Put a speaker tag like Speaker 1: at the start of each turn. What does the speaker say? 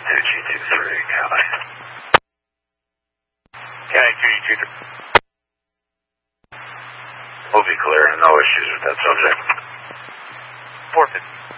Speaker 1: 2G23, County. County 2G23. Will be clear, no issues with that subject.
Speaker 2: 450.